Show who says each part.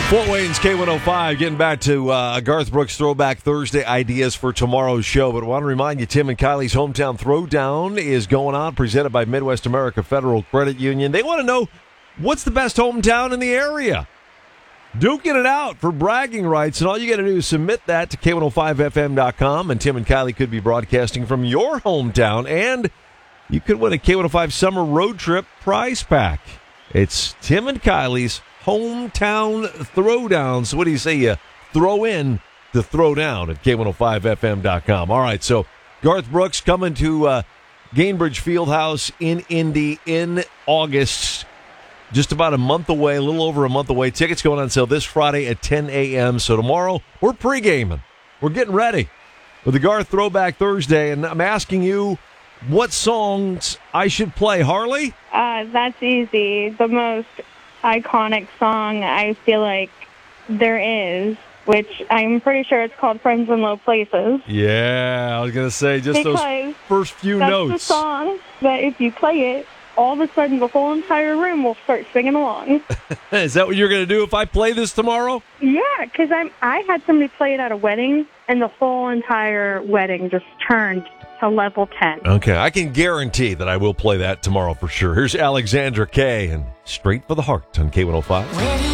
Speaker 1: Fort Wayne's K105, getting back to Garth Brooks Throwback Thursday ideas for tomorrow's show. But I want to remind you, Tim and Kylie's Hometown Throwdown is going on, presented by Midwest America Federal Credit Union. They want to know what's the best hometown in the area. Duking it out for bragging rights, and all you got to do is submit that to K105FM.com, and Tim and Kylie could be broadcasting from your hometown, and you could win a K105 Summer Road Trip prize pack. It's Tim and Kylie's Hometown Throwdown. So what do you say you throw in to throw down at K105FM.com? All right, so Garth Brooks coming to Gainbridge Fieldhouse in Indy in August. Just about a month away, a little over a month away. Tickets going on sale this Friday at 10 a.m. So tomorrow, we're pre-gaming. We're getting ready with the Garth Throwback Thursday, and I'm asking you what songs I should play. Harley?
Speaker 2: That's easy. The most iconic song I feel like there is, which I'm pretty sure it's called Friends in Low Places.
Speaker 1: Yeah, I was going to say just
Speaker 2: because
Speaker 1: those first few notes.
Speaker 2: That's the song that if you play it, all of a sudden the whole entire room will start singing along.
Speaker 1: Is that what you're going to do if I play this tomorrow?
Speaker 2: Yeah, because I had somebody play it at a wedding, and the whole entire wedding just turned to level 10.
Speaker 1: Okay, I can guarantee that I will play that tomorrow for sure. Here's Alexandra Kay and Straight for the Heart on K105.